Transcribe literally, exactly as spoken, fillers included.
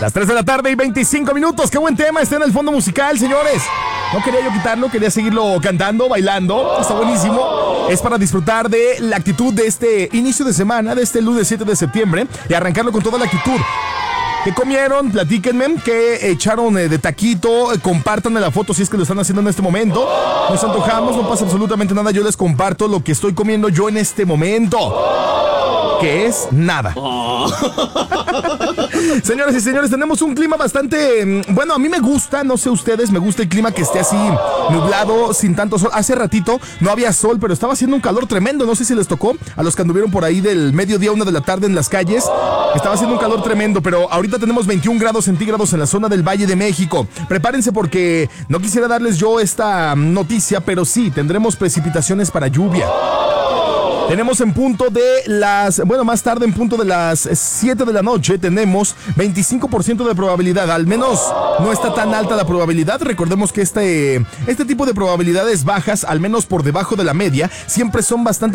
Las tres de la tarde y veinticinco minutos. Qué buen tema está en el fondo musical, señores. No quería yo quitarlo, quería seguirlo cantando, bailando. Está buenísimo. Es para disfrutar de la actitud de este inicio de semana, de este lunes siete de septiembre, y arrancarlo con toda la actitud. ¿Qué comieron? Platíquenme. ¿Qué echaron de taquito? Compártanme la foto si es que lo están haciendo en este momento. Nos antojamos, no pasa absolutamente nada. Yo les comparto lo que estoy comiendo yo en este momento, que es nada. Oh. Señoras y señores, tenemos un clima bastante... Bueno, a mí me gusta, no sé ustedes, me gusta el clima que esté así nublado, sin tanto sol. Hace ratito no había sol, pero estaba haciendo un calor tremendo. No sé si les tocó a los que anduvieron por ahí del mediodía a una de la tarde en las calles. Estaba haciendo un calor tremendo, pero ahorita tenemos veintiún grados centígrados en la zona del Valle de México. Prepárense porque no quisiera darles yo esta noticia, pero sí, tendremos precipitaciones para lluvia. Tenemos en punto de las, bueno, más tarde en punto de las siete de la noche, tenemos veinticinco por ciento de probabilidad. Al menos no está tan alta la probabilidad. Recordemos que este, este tipo de probabilidades bajas, al menos por debajo de la media, siempre son bastante